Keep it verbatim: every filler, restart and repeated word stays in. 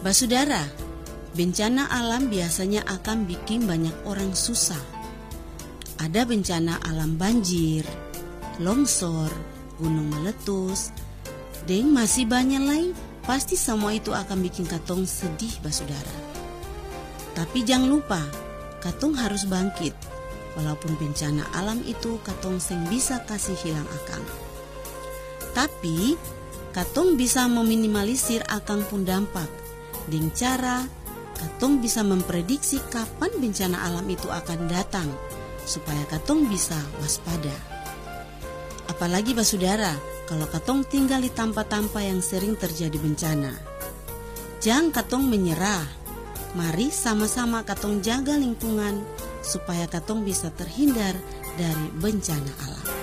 Basudara, bencana alam biasanya akan bikin banyak orang susah. Ada bencana alam banjir, longsor, gunung meletus, dan masih banyak lain. Pasti semua itu akan bikin katong sedih, basudara. Tapi jangan lupa, katong harus bangkit. Walaupun bencana alam itu katong seng bisa kasih hilang akang. Tapi katong bisa meminimalisir akang pun dampak. Dengan cara katong bisa memprediksi kapan bencana alam itu akan datang, supaya katong bisa waspada. Apalagi basudara, kalau katong tinggal di tempat-tempat yang sering terjadi bencana. Jangan katong menyerah. Mari sama-sama katong jaga lingkungan supaya katong bisa terhindar dari bencana alam.